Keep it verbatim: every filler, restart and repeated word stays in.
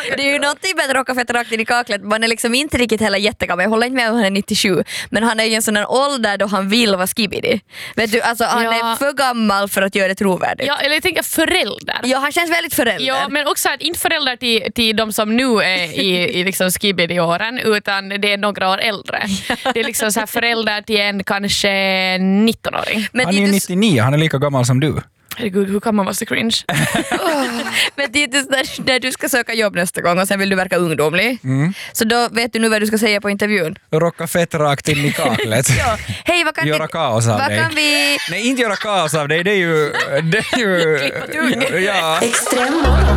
Det är ju någonting med att rocka fett rakt in i kaklet. Man är liksom inte riktigt heller jättegammal. Jag håller inte med om han är nittiosju. Men han är ju en sån där ålder då han vill vara skibidi. Vet du, alltså han Ja. är för gammal för att göra det trovärdigt. Ja, eller jag tänker förälder. Ja, han känns väldigt förälder. Ja, men också att inte föräldrar till, till de som nu är i, i liksom skibidi-åren, utan det är några år äldre. Det är liksom så här föräldrar till en kanske nittonåring. Men Han är ju Titus, nittionio, han är lika gammal som du. Herregud, hur kan man vara så cringe? men Titus, när, när du ska söka jobb nästa gång och sen vill du verka ungdomlig, Mm. så då vet du nu vad du ska säga på intervjun. Rocka fett rakt in i kaklet. Ja. Hej, vad kan Göra vi... kaos av vad dig. kan vi... Nej, inte göra kaos av dig, det är ju... Det är ju Klippa tungt. ja. Extrem.